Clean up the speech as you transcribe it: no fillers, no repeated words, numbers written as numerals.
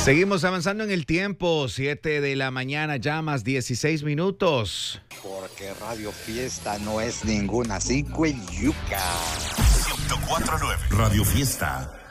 Seguimos avanzando en el tiempo, 7 de la mañana, ya más 16 minutos. Porque Radio Fiesta no es ninguna cinco y yuca. 104.9 Radio Fiesta.